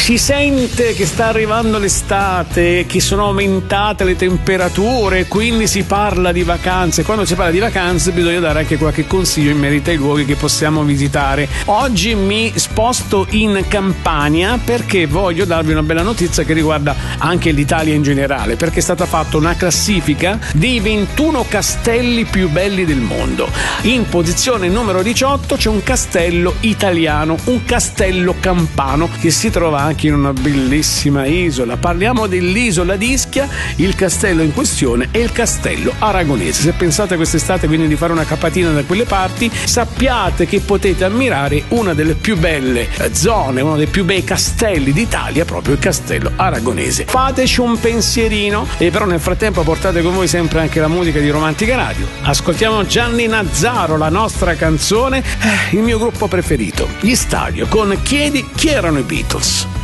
Si sente che sta arrivando l'estate, che sono aumentate le temperature, quindi si parla di vacanze. Quando si parla di vacanze bisogna dare anche qualche consiglio in merito ai luoghi che possiamo visitare. Oggi mi sposto in Campania perché voglio darvi una bella notizia che riguarda anche l'Italia in generale, perché è stata fatta una classifica dei 21 castelli più belli del mondo. In posizione numero 18 c'è un castello italiano, un castello campano che si trova anche in una bellissima isola. Parliamo dell'isola di Ischia. Il castello in questione è il castello aragonese. Se pensate quest'estate quindi di fare una capatina da quelle parti, sappiate che potete ammirare una delle più belle zone, uno dei più bei castelli d'Italia, proprio il castello aragonese. Fateci un pensierino e però nel frattempo portate con voi sempre anche la musica di Romantica Radio. Ascoltiamo Gianni Nazzaro, la nostra canzone, il mio gruppo preferito, gli Stadio, con Chiedi chi erano i Beatles.